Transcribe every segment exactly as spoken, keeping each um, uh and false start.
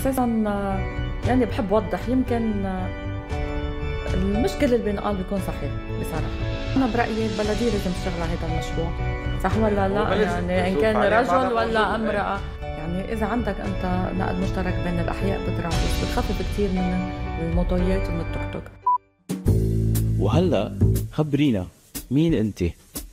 أساساً يعني بحب وضح يمكن المشكلة اللي بينقال بيكون صحيح بصراحة. أنا برأيي البلدية لازم تشتغل على هذا المشروع، صح ولا لا؟ يعني إن كان رجل ولا امرأة، يعني إذا عندك أنت نقل مشترك بين الأحياء بطرابلس بتخفف كتير من الموتويات ومن التوك توك. وهلأ خبرينا مين أنت؟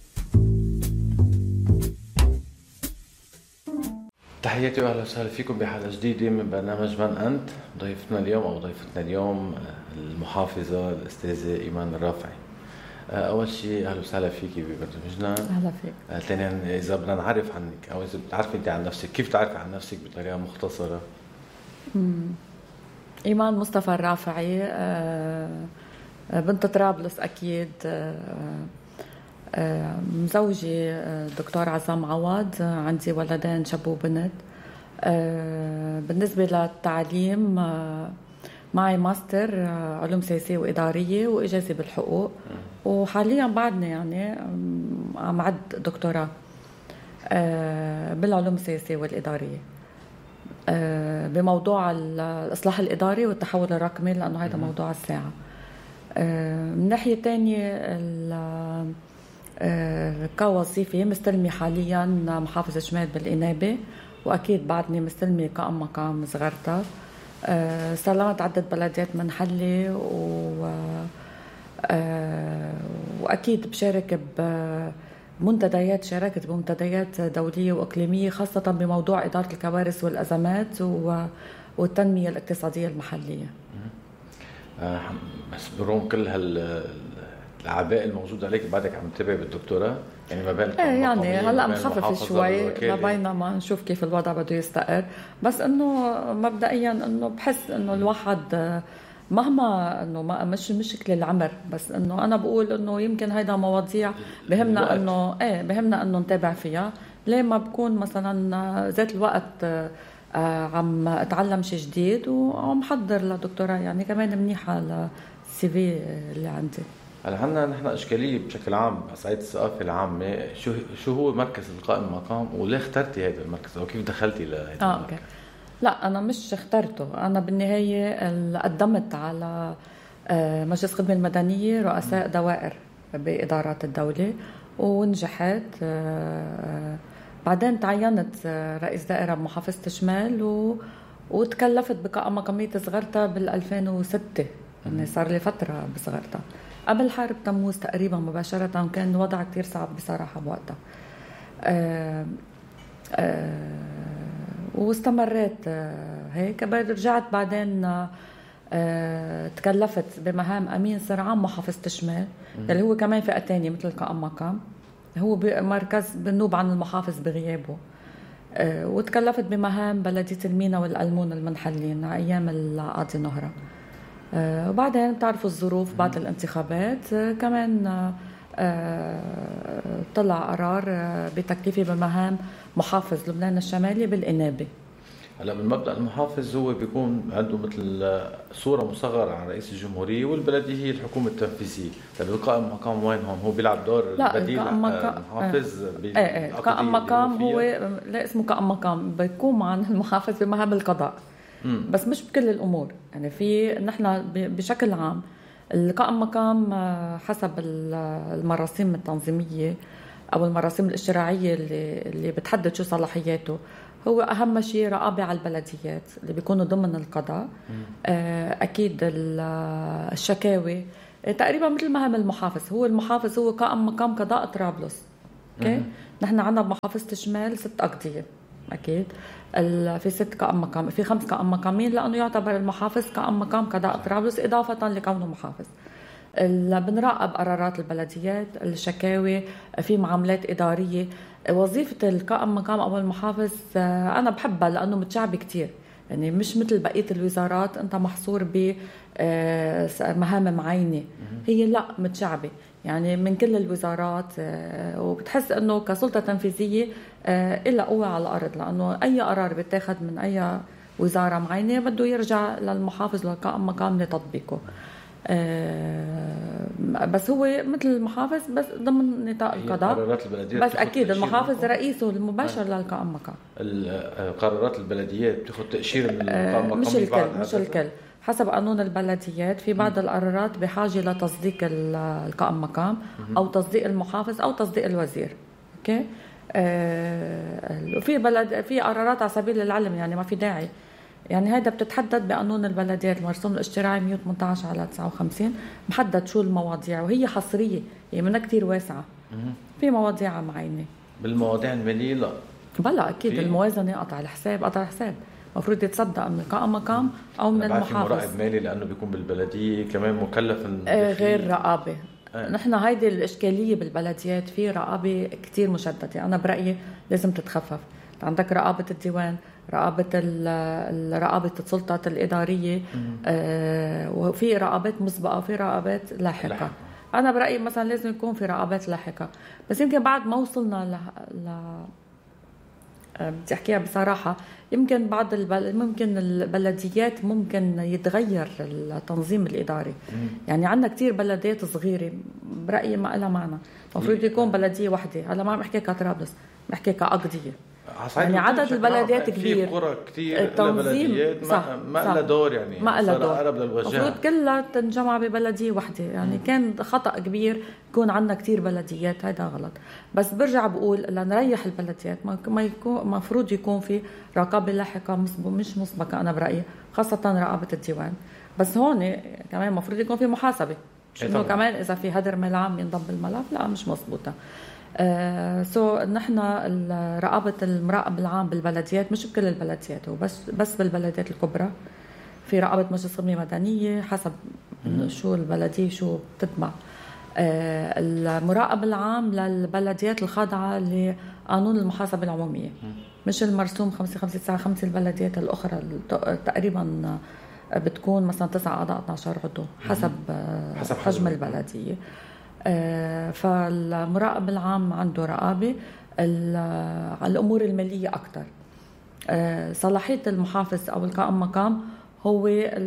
تحياتي واهلا وسهلا فيكم بحلقه جديده من برنامج من انت. ضيفتنا اليوم او ضيفتنا اليوم المحافظه الاستاذه ايمان الرافعي. اول شيء اهلا وسهلا فيكي ببرنامجنا. اهلا فيك. ثانيا اذا بدنا نعرف عنك او اذا بتعرفي انت عن نفسك، كيف تعرفي عن نفسك بطريقه مختصره؟ امم ايمان مصطفى الرافعي، بنت طرابلس اكيد، مزوجي دكتور عزام عوض، عندي ولدين شاب وبنت. بالنسبة للتعليم معي ماستر علوم سياسية وإدارية وإجازة بالحقوق، وحاليا بعدني يعني عم عد دكتوراه بالعلوم السياسية والإدارية بموضوع الإصلاح الإداري والتحول الرقمي، لأنه هذا موضوع الساعة. من ناحية تانية كوظيفة مستلمي حاليا محافظة شمال بالإنابة، وأكيد بعدني مستلمي كأم مقام صغرتها. استلمت عدة بلديات منحلة و... وأكيد بشارك بمنتديات، شاركت بمنتديات دولية وإقليمية خاصة بموضوع إدارة الكوارث والأزمات و... والتنمية الاقتصادية المحلية. بس بروم كل هال الأعباء الموجودة عليك بعدك عم تتابع بالدكتوراه، يعني ما بين ايه يعني هلا مخفف شوي ما بينما نشوف كيف الوضع بده يستقر، بس انه مبدئيا انه بحس انه الواحد مهما انه ما مش مشكله العمر، بس انه انا بقول انه يمكن هيدا مواضيع بهمنا انه ايه بهمنا انه نتابع فيها. ليه ما بكون مثلا ذات الوقت عم اتعلم شيء جديد وعم حضر لدكتوراه، يعني كمان منيحه للسي في اللي عندي. هلا عندنا نحن اشكاليه بشكل عام على صعيد الثقافه العامه، شو شو هو مركز القائم المقام وليه اخترتي هذا المركز او كيف دخلتي لهذا آه المركز؟ أوكي. لا انا مش اخترته، انا بالنهايه قدمت على مجلس الخدمه المدنيه رؤساء دوائر بادارات الدوله ونجحت. بعدين تعينت رئيس دائره بمحافظه شمال و... وتكلفت بقائمة مقامية صغرتها بالألفين وستة، يعني صار لي فترة بصغرتها قبل حرب تموز تقريبا مباشرة، كان الوضع كتير صعب بصراحة بوقتها. أه أه واستمريت أه هيك. رجعت بعدين أه تكلفت بمهام أمين سر عام محافظة شمال، اللي هو كمان فئة تانية مثل قائم مقام، هو مركز بنوب عن المحافظ بغيابه. أه وتكلفت بمهام بلدية المينا والألمون المنحلين أيام القاضي نهرة. آه وبعدين بتعرفوا الظروف بعد الانتخابات، آه كمان آه طلع قرار آه بتكليفي بمهام محافظ لبنان الشمالي بالإنابة. هلا من مبدأ المحافظ هو بيكون عنده مثل صورة مصغرة عن رئيس الجمهورية، والبلدية هي الحكومة التنفيذية. طيب القائم مقام وين هون؟ هو بيلعب دور بديل المحافظ؟ ايه ايه قائم مقام هو لا اسمه قائم مقام، بيقوم عن المحافظ بمهام القضاء. مم. بس مش بكل الأمور، يعني في نحن بشكل عام القائم مقام حسب المراسيم التنظيمية أو المراسيم الاشتراعية اللي, اللي بتحدد شو صلاحياته. هو أهم شيء رقابة على البلديات اللي بيكونوا ضمن القضاء. أكيد الشكاوي تقريبا مثل مهام المحافظ. هو المحافظ هو قائم مقام قضاء طرابلس. اوكي، نحن عندنا بمحافظة الشمال ست أقضية، أكيد في ست قائم مقام، في خمس قائم مقامين، لأنه يعتبر المحافظ قائم مقام قضاء طرابلس إضافة لكونه محافظ. بنراقب قرارات البلديات، الشكاوي، في معاملات إدارية. وظيفة القائم مقام أو المحافظ أنا بحبها لأنه متشعب كتير، يعني مش مثل بقية الوزارات أنت محصور بمهام معينة، هي لا متشعبة يعني من كل الوزارات. وبتحس أنه كسلطة تنفيذية إلا قوة على الأرض، لأنه أي قرار بيتاخد من أي وزارة معينة بده يرجع للمحافظ للقائم مقام لتطبيقه. بس هو مثل المحافظ بس ضمن نطاق القضاء. قرارات البلديات بس اكيد المحافظ رئيسه المباشر للقائم مقام. قرارات البلديات بتاخذ تاشيره من القائم مقام. مش الكل مش الكل حسب قانون البلديات. في بعض القرارات بحاجه لتصديق القائم مقام او تصديق المحافظ او تصديق الوزير. اوكي. في بلد في قرارات على سبيل العلم يعني ما في داعي يعني هيدا بتتحدد بقانون البلديات المرسوم الاشتراعي مية وثمانية عشر على تسعة وخمسين محدد شو المواضيع وهي حصريه هي منها كتير واسعه. في مواضيع معينه. بالمواضيع الماليه لا بلا اكيد الموازنه قطع الحساب قطع الحساب مفروض يتصدق من القائم مقام او من المحافظ. مراقب مالي لانه بيكون بالبلديه كمان مكلف آه غير رقابه. آه. نحن هيدي الاشكاليه بالبلديات في رقابه كتير مشدده. انا برايي لازم تتخفف. عندك رقابه الديوان رقابه رقابه السلطات الاداريه آه وفي رقابات مسبقه وفي رقابات لاحقه. لاحقة. انا برايي مثلا لازم يكون في رقابات لاحقه بس يمكن بعد ما وصلنا ل, ل... بدي احكيها بصراحه يمكن بعض البل... ممكن البلديات ممكن يتغير التنظيم الاداري. مم. يعني عندنا كتير بلديات صغيره برايي ما لها معنى. المفروض يكون بلديه واحده. هلا ما عم احكي كطرابلس بحكي كأقضيه يعني عدد البلديات كبير في قرى كتير بلديات ما ما لها دور يعني ما لها دور اقرب للوجهه المفروض كلها تنجمع ببلديه واحده يعني. مم. كان خطا كبير يكون عندنا كتير بلديات هذا غلط. بس برجع بقول لنريح البلديات ما يكون مفروض يكون في رقابه لاحقه مش مسبقه انا برايي خاصه رقابه الديوان. بس هون كمان مفروض يكون في محاسبه مش انه كمان اذا في هدر مال عام ينضم بالملف لا مش مزبوطه. آه سو نحن رقابه المراقب العام بالبلديات مش بكل البلديات وبس بس بالبلديات الكبرى في رقابه مجلس خدمه مدنيه حسب شو البلديه شو بتتبع. آه المراقب العام للبلديات الخاضعه لقانون المحاسبه العموميه مش المرسوم خمسة خمسة تسعة خمسة. البلديات الاخرى تقريبا بتكون مثلا تسعة اعضاء اثني عشر عضو حسب, حسب حجم البلديه. آه فالمراقب العام عنده رقابه على الامور الماليه اكثر. آه صلاحيه المحافظ او القائم مقام هو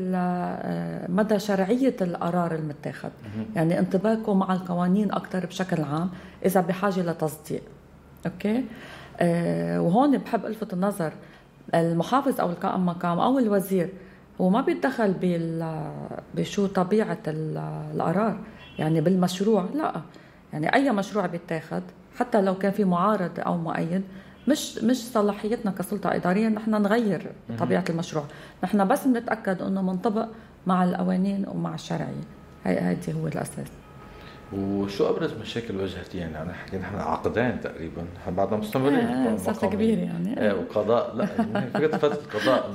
مدى شرعيه القرار المتاخذ يعني انطباقه مع القوانين اكثر بشكل عام اذا بحاجه لتصديق. اوكي. آه وهون بحب الفت النظر المحافظ او القائم مقام او الوزير هو ما بيتدخل بشو طبيعه القرار يعني بالمشروع لا يعني اي مشروع بيتاخد حتى لو كان في معارض او مؤيد مش مش صلاحيتنا كسلطه اداريه نحن نغير طبيعه المشروع. نحن بس بنتاكد انه منطبق مع القوانين ومع الشرعيه. هي هيدي هو الاساس. وشو ابرز مشاكل واجهتي يعني انا حكي نحن عقدين تقريبا نحن بعدنا مستمرين آه صرت كبير يعني آه وقضاء لا يعني فكره فتره القضاء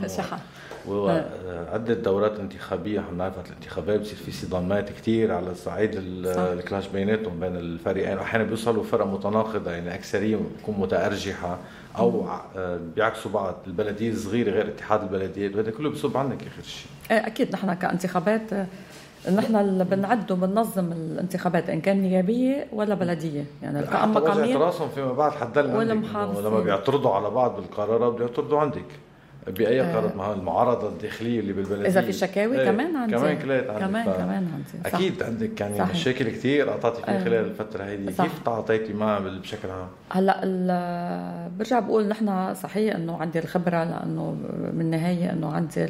وعدة دورات انتخابية عم نعرف الانتخابات بصير في صدامات كتير على صعيد الكلاش بيناتهم بين الفريقين واحيانا بيوصلوا فرق متناقضة يعني أكثرية بتكون متأرجحة أو بيعكسوا بعض. البلدية الصغيرة غير اتحاد البلديات وهذا كله بيصب عنك آخر شيء. أكيد نحن كانتخابات نحن اللي بنعد وبننظم الانتخابات إن كان نيابية ولا بلدية يعني القائمة مقامية راسهم فيما بعد حدلنا لما بيعترضوا على بعض بالقرارات بيعترضوا عندك بأي قرار مع المعارضة الداخلية اللي بالبلدية إذا في شكاوي ايه كمان عندي كمان كليت عندي كمان كمان عندي أكيد عندك يعني صحيح. مشاكل كتير قطعتي فيه خلال الفترة هذه كيف تعاطيتي معها بشكل عام؟ هلا برجع بقول نحن صحيح إنه عندي الخبرة لأنه بالنهاية إنه عندي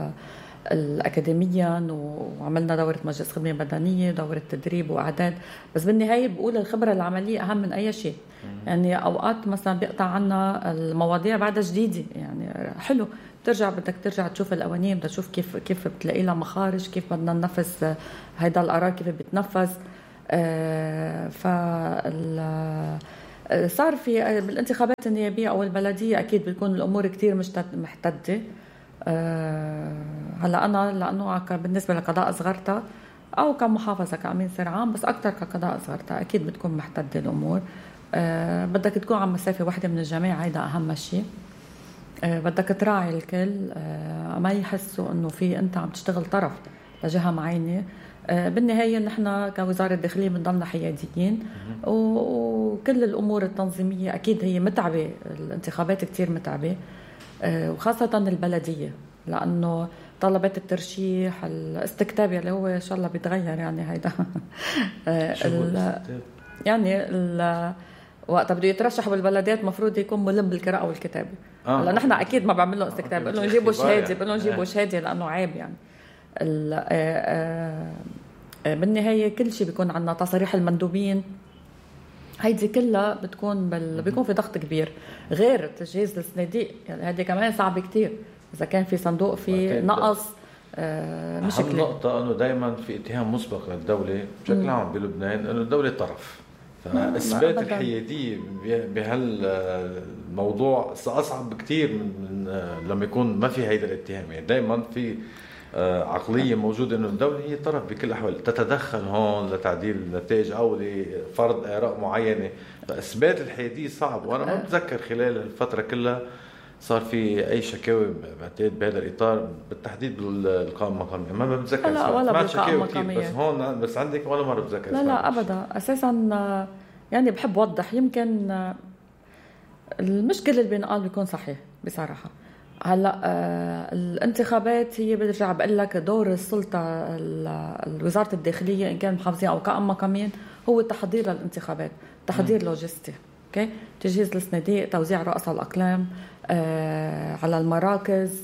الأكاديميا وعملنا دورة مجلس خدمة مدنية دورة تدريب وإعداد بس بالنهاية بقول الخبرة العملية أهم من أي شيء. يعني أوقات مثلا بيقطع عنا المواضيع بعدها جديدة يعني حلو ترجع بدك ترجع تشوف القوانين بدك تشوف كيف كيف بتلاقي لها مخارج كيف بدنا ننفذ هيدا القرار كيف بيتنفذ. آه ف صار في بالانتخابات النيابية أو البلدية أكيد بتكون الأمور كتير محتدة. أه هلا أنا لأنه بالنسبة لقضاء صغرتها أو كمحافظة كأمين سر عام بس أكتر كقضاء صغرتها أكيد بتكون محتدة الأمور. أه بدك تكون عم مسافة واحدة من الجميع هيدا أهم شيء. أه بدك تراعي الكل أه ما يحسوا إنه في أنت عم تشتغل طرف لجهة معينة. أه بالنهاية نحن كوزارة داخلية بنضلنا حياديين وكل الأمور التنظيمية أكيد هي متعبة الانتخابات كتير متعبة وخاصة البلدية لأنه طلبات الترشيح، الاستكتاب اللي هو ان شاء الله بيتغير يعني هيدا يعني ال وقت بده يترشح بالبلديات مفروض يكون ملم بالقراءة والكتابة. آه. هلا نحن اكيد ما بعمل له استكتاب، بقول لهم جيبوا شهاده، بقول لهم جيبوا شهاده لانه عيب يعني. بالنهايه كل شيء بيكون عندنا تصاريح المندوبين، هيدي كلها بتكون بال... بيكون في ضغط كبير غير تجهيز الصناديق يعني. هذه كمان صعبه كتير اذا كان في صندوق في نقص آه مشكله. اهم نقطه انه دائما في اتهام مسبق للدوله بشكل عام بلبنان انه الدوله طرف، فاثبات الحياديه بهالموضوع اصعب بكتير من لما يكون ما في هيدا الاتهام. يعني دائما في عقليه موجوده انه الدوله هي طرف بكل الاحوال، تتدخل هون لتعديل النتائج او لفرض اراء معينه، فاثبات الحياديه صعب. وانا ما بتذكر خلال الفتره كلها صار في اي شكاوي بعتقد بهذا الاطار بالتحديد بالقائمه المقاميه، ما بتذكر. لا ولا بالقائمه المقاميه بس هون بس عندك ولا مره بتذكر. لا لا ابدا اساسا. يعني بحب اوضح، يمكن المشكله اللي بينقال بيكون صحيح بصراحه. هلا آه الانتخابات هي برجع بقول لك دور السلطه وزاره الداخليه ان كان محافظين او قائمه مقامين هو تحضير الانتخابات، تحضير لوجستي، اوكي، تجهيز الصناديق، توزيع رؤساء الاقلام آه على المراكز،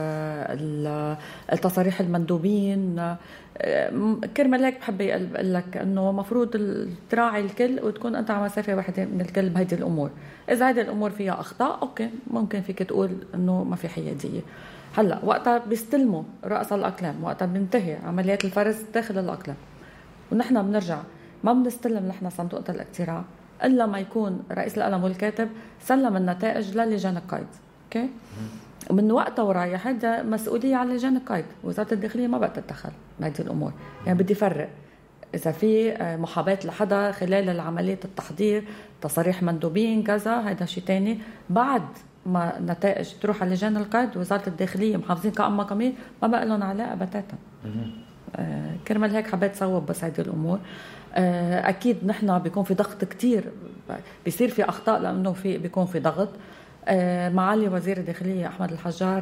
آه التصاريح المندوبين. آه كرمال هيك بحب اقول لك انه مفروض تراعي الكل وتكون انت على مسافه واحده من الكل بهيدي الامور. اذا هيدي الامور فيها اخطاء اوكي ممكن فيك تقول انه ما في حياديه. هلا وقتها بيستلموا رؤساء الاقلام، وقتها بينتهي عمليات الفرز داخل الاقلام، ونحن بنرجع ما بنستلم نحن صندوق الاقتراع الا ما يكون رئيس القلم والكاتب سلم النتائج للجان القيد، اوكي. ومن وقتها ورايح هذا مسؤوليه على لجان القيد، وزاره الداخليه ما بقى تتدخل بهذه الامور. يعني بدي فرق اذا في محاباه لحدا خلال عمليه التحضير، تصاريح مندوبين كذا، هذا شيء ثاني. بعد ما النتائج تروح على لجان القيد وزاره الداخليه محافظين قائمه مقاميه ما بقى لهم علاقه بتاتا. آه كرمال هيك حبيت صوب بس هذه الامور. آه اكيد نحن بيكون في ضغط كتير، بيصير في اخطاء لانه في بيكون في ضغط. آه معالي وزير الداخليه احمد الحجار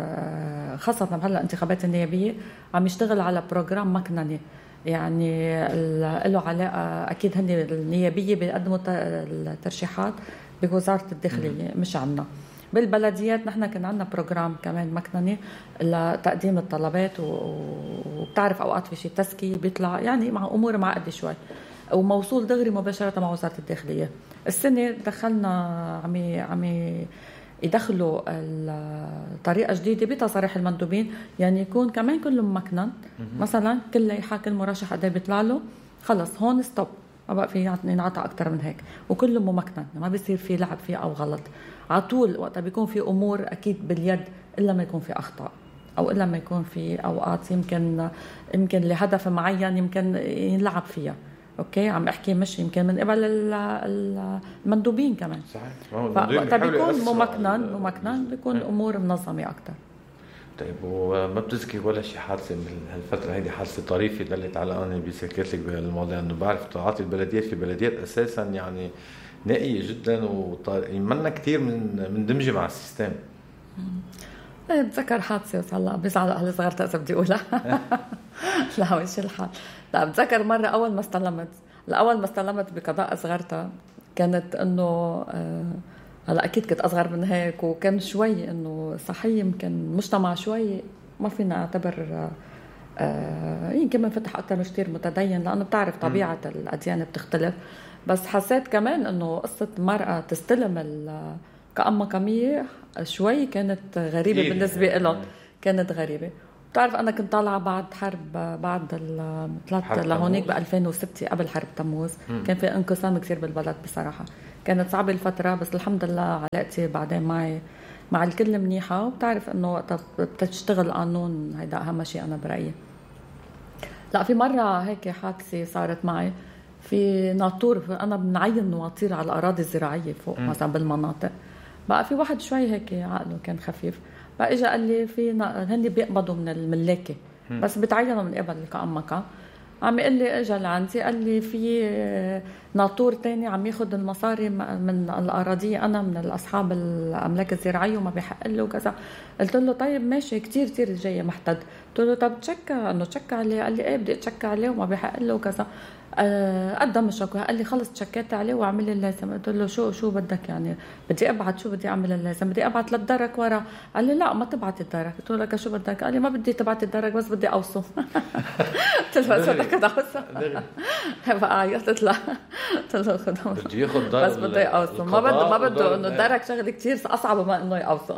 آه خاصه هلا الانتخابات النيابيه عم يشتغل على بروجرام مكنني، يعني له علاقه اكيد هن النيابيه بيقدموا الترشيحات بوزاره الداخليه مش عنا. بالبلديات نحن كان عندنا بروجرام كمان مكنني لتقديم الطلبات، وبتعرف اوقات في شيء تسكي بيطلع يعني مع امور معقده شوي، وموصول دغري مباشره مع وزاره الداخليه. السنه دخلنا عم عم يدخلوا الطريقه جديده بتصاريح المندوبين، يعني يكون كمان كله ممكنن. مثلا كل لائحه كل مرشح قد بيطلع له خلص هون ستوب، ما بقى في ينعطى اكثر من هيك، وكله ممكنن، ما بيصير في لعب فيه او غلط على طول. وقتها بيكون في امور اكيد باليد الا ما يكون في اخطاء، او الا ما يكون في اوقات يمكن يمكن لهدف معين يمكن ينلعب فيها، اوكي. عم احكي مش يمكن من قبل المندوبين كمان، صحيح. وقتها بيكون ممكنن ممكنن بيكون الامور منظمه اكثر. طيب وما بتذكر ولا شيء حادثه من هالفتره هيدي، حادثه طريفه دلت على اني بسكت لك بهالموضوع؟ انه بعرف تعاطي البلديات، في بلديات اساسا يعني نائيه جدا ومنا كثير من من دمجه مع السيستم. بتذكر حادثه بس هلا بزعل اهل صغرت اذا بدي اقولها. لا مش الحال. لا بتذكر مره اول ما استلمت الاول ما استلمت بقضاء صغرتها كانت انه آه هلا اكيد كنت اصغر من هيك، وكان شوي انه صحيح يمكن مجتمع شوي ما فينا اعتبر آه يمكن منفتح اكثر من كثير متدين، لانه بتعرف طبيعه م. الاديان بتختلف. بس حسيت كمان انه قصه مرأة تستلم القائمة مقامية شوي كانت غريبه بالنسبه لهم، كانت غريبه. بتعرف انا كنت طالعه بعد حرب بعد طلعت لهونيك ب ألفين وستة قبل حرب تموز. م. كان في انقسام كثير بالبلد بصراحه، كانت صعبه الفتره، بس الحمد لله علاقتي بعدين معي مع الكل منيحه. وبتعرف انه وقتها بتشتغل قانون، هيدا اهم شيء انا برايي. لا في مره هيك حادثه صارت معي في ناطور، انا بنعين نواطير على الاراضي الزراعيه فوق م. مثلا بالمناطق. بقى في واحد شوي هيك عقله كان خفيف، بقى اجى قال لي في هن بيقبضوا من الملاكه بس بتعينوا من قبل القائمة مقام، عم يقول لي اجى لعندي قال لي في ناطور تاني عم ياخد المصاري من الأراضي أنا من الأصحاب الأملاك الزراعية وما بيحق له وكذا. قلت له طيب ماشي كتير كتير جاي محتد. قلت له طب تشكى انه تشكى عليه. قال لي ايه بدي اتشكى عليه وما بيحق له وكذا. قدم الشكوى. قال لي خلص تشكيت عليه واعمل لي اللازم. قلت له شو شو بدك يعني بدي ابعت شو بدي اعمل اللازم بدي ابعت للدرك ورا. قال لي لا ما تبعت الدرك. قلت له لك شو بدك. قال لي ما بدي تبعت الدرك بس بدي اوصم. قلت له بس بدك اوصم. بقى عيطت له. قلت له خذ بده ياخذ دار بس بدي اوصم ما بده ما بده انه الدرك شغله كثير اصعب ما انه يوصم.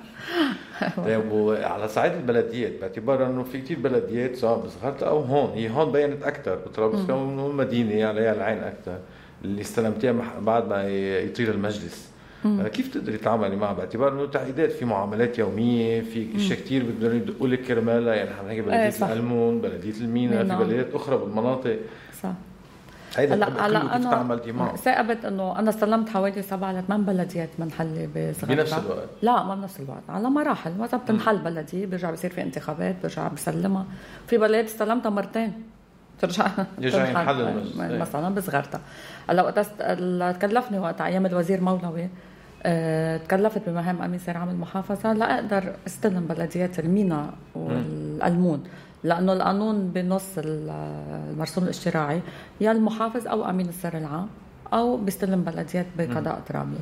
طيب وعلى صعيد البلديات باعتبار انه في كتير بلديات سواء بصغرتها او هون هي هون بينت اكثر بطرابلس كمان المدينه عليها العين اكثر اللي استلمتيها بعد ما يطير المجلس. مم. كيف تقدري تعاملي معها باعتبار انه تعقيدات في معاملات يوميه في اشياء كثير بدهم يدقوا لك كرمالها يعني احنا هيك بلديه ايه الألمون بلديه المينا في بلديات اخرى بالمناطق صح. هيدا هلا كيف تعاملتي معه؟ ثاقبت انه انا استلمت حوالي سبعة لثمان بلديات منحله بصغرتها بنفس الوقت؟ لا ما بنفس الوقت على مراحل. وقت بتنحل بلديه بيرجع بصير في انتخابات برجع بسلمها. في بلديات استلمتها مرتين ترجع يرجع ينحل مثلا بصغرتها. هلا وقت تكلفني وقت ايام الوزير مولوي أه تكلفت بمهام امين سير عام المحافظه لا اقدر استلم بلديات المينا والألمون لأنه القانون بنص المرسوم الاشتراعي يا المحافظ أو أمين السر العام أو بيستلم بلديات بقضاء طرابلس.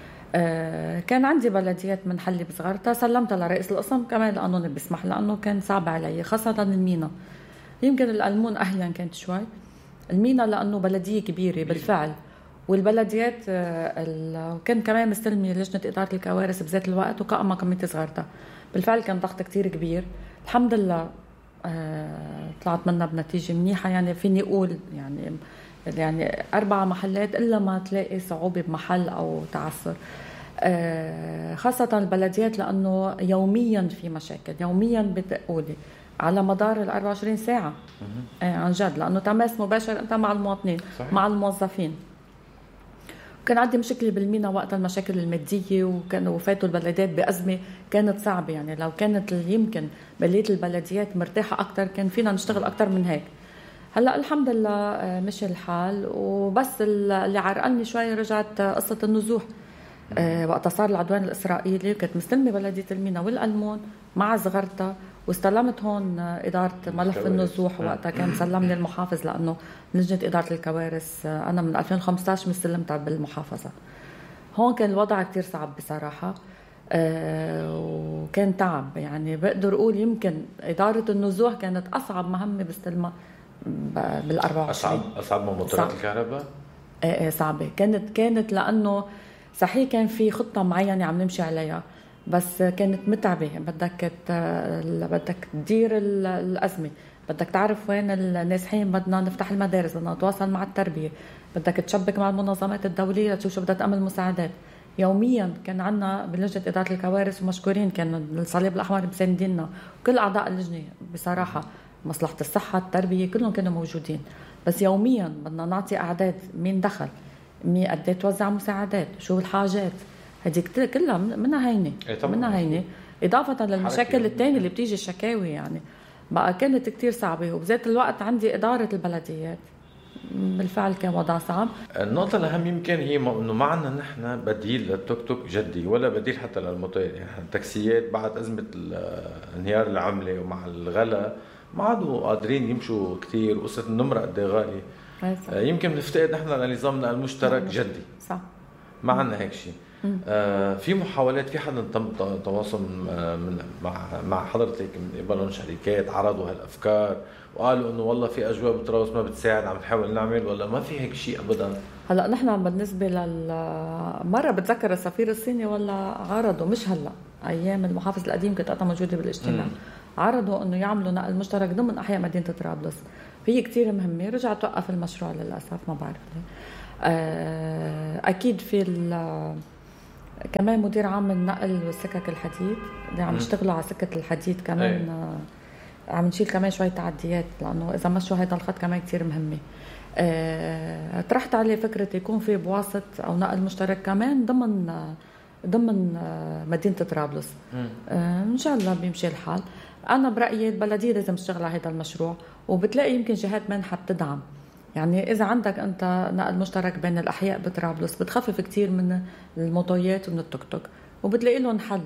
آه كان عندي بلديات منحلة بصغرتها سلمتها لرئيس القسم كمان القانون بيسمح لأنه كان صعب علي خاصة المينا. يمكن الألمون أهين كانت شوي. المينا لأنه بلدية كبيرة بالفعل والبلديات آه كان كمان مستلمي لجنة إدارة الكوارث بذات الوقت وكأما كمية صغرتها. بالفعل كان ضغط كتير كبير. الحمد لله آه، طلعت منها بنتيجة منيحة يعني فيني أقول يعني يعني أربع محلات إلا ما تلاقي صعوبة بمحل أو تعثر آه، خاصة البلديات لأنه يوميا في مشاكل يوميا بتقولي على مدار الأربع وعشرين ساعة آه، عن جد لأنه تماس مباشر أنت مع المواطنين صحيح. مع الموظفين. كان عندي مشكلة بالمينا وقت المشاكل المادية وكانوا وفاتوا البلديات بأزمة كانت صعبة يعني لو كانت يمكن بلدية البلديات مرتاحة أكتر كان فينا نشتغل أكتر من هيك. هلأ الحمد لله مشي الحال وبس اللي عرقلني شوي رجعت قصة النزوح أه وقت صار العدوان الإسرائيلي كنت مستلمة بلدية المينا والألمون مع صغرتها واستلمت هون إدارة ملف النزوح وقتها كان سلمني المحافظ لأنه لجنة إدارة الكوارث أنا من ألفين وخمسة عشر مستلمتها بالمحافظة. هون كان الوضع كتير صعب بصراحة أه وكان تعب يعني بقدر أقول يمكن إدارة النزوح كانت أصعب مهمة بستلمها بالأربعة وعشرين. أصعب أصعب من موتورات الكهرباء؟ إيه إيه صعبة كانت كانت لأنه صحيح كان في خطة معينة عم نمشي عليها بس كانت متعبة. بدك بدك تدير الأزمة بدك تعرف وين النازحين بدنا نفتح المدارس بدنا نتواصل مع التربية بدك تشبك مع المنظمات الدولية لتشوف شو بدها تعمل مساعدات. يوميا كان عنا بلجنة إدارة الكوارث ومشكورين كان الصليب الأحمر بسانديننا وكل أعضاء اللجنة بصراحة مصلحة الصحة التربية كلهم كانوا موجودين. بس يوميا بدنا نعطي أعداد مين دخل مين قد توزع مساعدات شو الحاجات هذيك كلها منها هينة منها هينة إضافة للمشاكل التانية اللي بتيجي الشكاوي يعني بقى كانت كتير صعبة. وبذات الوقت عندي إدارة البلديات بالفعل كان وضع صعب. النقطة الأهم يمكن هي إنه ما عنا نحن بديل للتوك توك جدي ولا بديل حتى للموتور يعني التاكسيات بعد أزمة انهيار العملة ومع الغلا ما عادوا قادرين يمشوا كتير وقصة النمرة قد غالي يمكن نفتقد نحن لنظامنا المشترك جدي صح ما عنا هيك شيء. آه في محاولات في حدا تم تواصل من مع مع حضرتك من قبل شركات عرضوا هالافكار وقالوا انه والله في اجواء بطرابلس ما بتساعد عم نحاول نعمل ولا ما في هيك شيء ابدا؟ هلا نحن بالنسبه لل مره بتذكر السفير الصيني ولا عرضوا مش هلا ايام المحافظ القديم كنت انا موجوده بالاجتماع م. عرضوا انه يعملوا نقل مشترك ضمن احياء مدينه طرابلس. هي كتير مهمه رجع توقف المشروع للاسف ما بعرف ليه. اكيد في كمان مدير عام النقل والسكك الحديد اللي عم يشتغلوا على سكة الحديد كمان أيه. عم نشيل كمان شوية تعديات لأنه إذا مشوا هيدا الخط كمان كتير مهمة. أه طرحت عليه فكرة يكون في بواسط أو نقل مشترك كمان ضمن ضمن مدينة طرابلس. إن شاء الله بيمشي الحال. أنا برأيي البلدية لازم تشتغل على هذا المشروع، وبتلاقي يمكن جهات منحة بتدعم. يعني إذا عندك أنت نقل مشترك بين الأحياء بطرابلس بتخفف كتير من الموتويات ومن التوك توك، وبتلاقي لهم حل.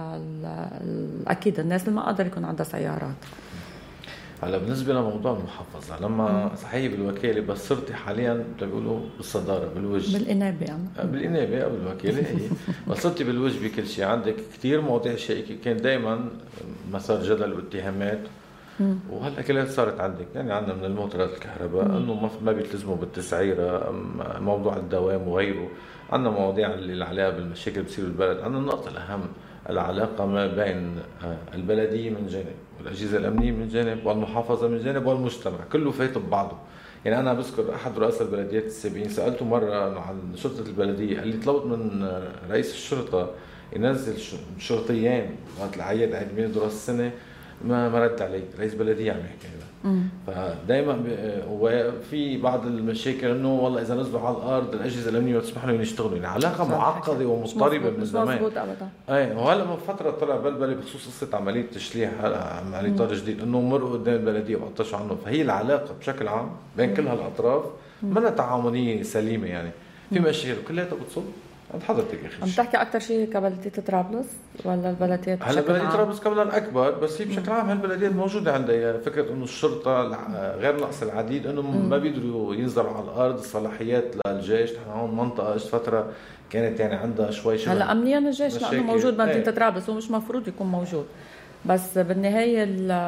أكيد الناس اللي ما قادر يكون عندها سيارات. هلا بالنسبة لموضوع المحافظة، لما صحيح بالوكالة بس صرتي حاليا بيقولوا بالصدارة بالوجه بالإنابة يعني. بالإنابة أو بالوكالة هي بس صرتي بالوجه بكل شيء. عندك كتير مواضيع شائكة كان دايما مسار جدل واتهامات، وهلا كلها صارت عندك. يعني عندنا من الموتورات الكهرباء انه ما بيلتزموا بالتسعيره، موضوع الدوام وغيره. عندنا مواضيع اللي عليها بالمشاكل بتصير بالبلد. عندنا النقطه الاهم العلاقه ما بين البلديه من جانب والاجهزه الامنيه من جانب والمحافظه من جانب والمجتمع، كله فايت ببعضه. يعني انا بذكر احد رؤساء البلديات السابقين سالته مره عن شرطه البلديه، قال لي طلبت من رئيس الشرطه ينزل شرطيين وقت العيد عيد ميلاد راس السنه، ما ما رد علي. رئيس بلديه عم يحكي هذا. فدائما وفي بعض المشاكل انه والله اذا نزلوا على الارض الاجهزه الامنيه تسمح لهم يشتغلوا. يعني علاقه معقده ومضطربه من زمان. مضبوط ابدا. اي وهلا من فتره طلع بلبله بخصوص قصه عمليه تشليح عمليه طار جديد، انه مرقوا قدام البلديه وقطشوا عنه. فهي العلاقه بشكل عام بين كل هالاطراف منها تعاونيه سليمه. يعني في مشاكل كلها بتصب عند حضرتك يا اخي. عم تحكي اكثر شيء كبلديه طرابلس ولا البلديات بشكل عام؟ هلا بلديه طرابلس كمان اكبر، بس هي بشكل عام هالبلديات موجوده عندها. يعني فكره انه الشرطه غير نقص العديد، انه ما بيقدروا ينزلوا على الارض. الصلاحيات للجيش. نحن هون منطقه اجت فتره كانت يعني عندها شوي شبه. هلا امنيا الجيش لانه موجود بمدينه طرابلس ومش مفروض يكون موجود، بس بالنهايه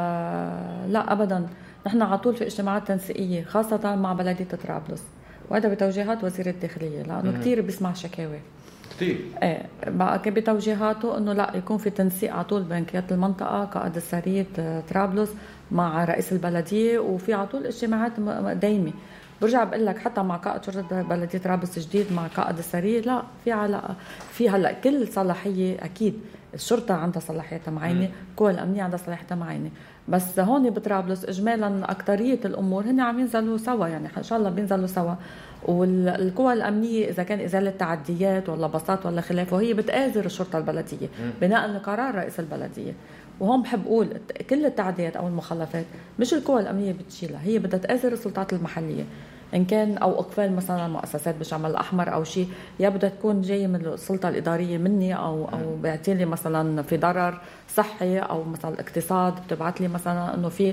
لا ابدا. نحن على طول في اجتماعات تنسيقيه خاصه مع بلديه طرابلس، وهذا بتوجيهات وزير الداخليه لانه كثير بيسمع شكاوي كثير. ايه بقى بتوجيهاته انه لا يكون في تنسيق على طول بين قياده المنطقه قائد السريه طرابلس مع رئيس البلديه، وفي على طول اجتماعات دايمه. برجع بقول لك حتى مع قائد شرطه بلديه طرابلس الجديد مع قائد السريه لا في علاقه. في هلا كل صلاحيه اكيد الشرطه عندها صلاحيتها معينه، القوى الامنيه عندها صلاحيتها معينه، بس هون بطرابلس اجمالا اكثريه الامور هن عم ينزلوا سوا. يعني ان شاء الله بينزلوا سوا. والقوى الامنيه اذا كان ازاله تعديات ولا بساط ولا خلافه هي بتآزر الشرطه البلديه بناء لقرار رئيس البلديه. وهم بحب اقول كل التعديات او المخالفات مش القوى الامنيه بتشيلها، هي بدها تآزر السلطات المحليه ان كان او اقفال مثلا مؤسسات بالشمال الاحمر او شيء، يا بدها تكون جايه من السلطه الاداريه مني او او بيعطي لي مثلا في ضرر صحي او مثلا الاقتصاد بتبعت لي مثلا انه في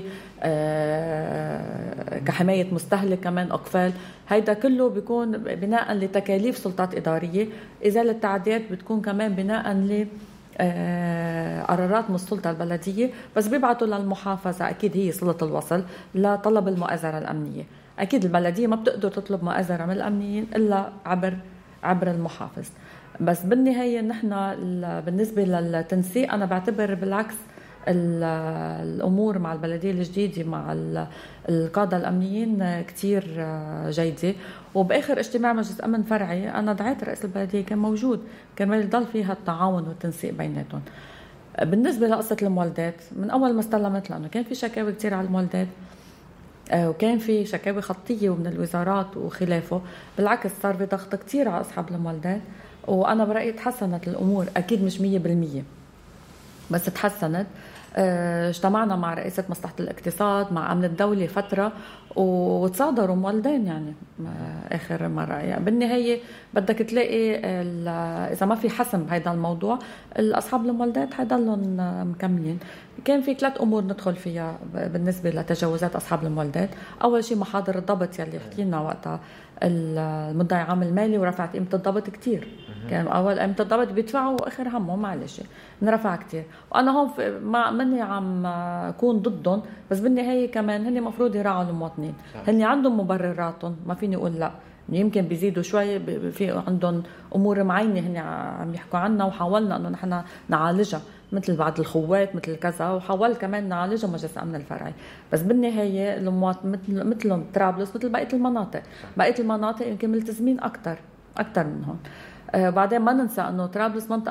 آه كحمايه مستهلك كمان اقفال. هيدا كله بيكون بناء لتكاليف سلطات اداريه. ازاله التعديات بتكون كمان بناء ل قرارات من السلطة البلدية، بس بيبعتوا للمحافظة أكيد هي صلة الوصل لطلب المؤازرة الأمنية. أكيد البلدية ما بتقدر تطلب مؤازرة من الأمنيين إلا عبر عبر المحافظ. بس بالنهاية نحن بالنسبة للتنسيق أنا بعتبر بالعكس الأمور مع البلدية الجديدة مع القادة الأمنيين كتير جيدة. وبآخر اجتماع مجلس أمن فرعي أنا دعيت رئيس البلدية كان موجود، كان يضل فيها التعاون والتنسيق بيناتهم. بالنسبة لقصة المولدات من أول ما استلمت، لأنه كان في شكاوي كتير على المولدات وكان في شكاوي خطية ومن الوزارات وخلافه. بالعكس صار في ضغط كتير على أصحاب المولدات، وأنا برأيي تحسنت الأمور. أكيد مش مية بالمية بس تحسنت. اجتمعنا مع رئيسة مصلحة الاقتصاد مع أمن الدولة فترة وتصادروا مولدين يعني آخر مرة. يعني بالنهاية بدك تلاقي إذا ما في حسم بهذا الموضوع الأصحاب المولدات حيضلون مكملين. كان في ثلاث أمور ندخل فيها بالنسبة لتجاوزات أصحاب المولدات. أول شيء محاضر الضبط يلي حكينا وقتها المدعي عام المالي ورفعت قيمة الضبط كتير. كان أول قيمة الضبط بيدفعوا وآخر همه معلش نرفع كتير. وأنا هون ما مني عم أكون ضدهم، بس بالنهاية كمان هني مفروض يراعوا المواطنين. هني عندهم مبرراتهم، ما فيني أقول لا يمكن بيزيدوا شوي، في عندهم أمور معينة هني عم يحكوا عنها وحاولنا أنه نحن نعالجها مثل بعض الخوات مثل كذا، وحاول كمان نعالجها مجلس الأمن الفرعي. بس بالنهاية المواطن مثل مثلهم طرابلس مثل بقية المناطق، بقية المناطق يمكن ملتزمين أكتر أكتر منهم. آه بعدين ما ننسى أنه طرابلس منطقة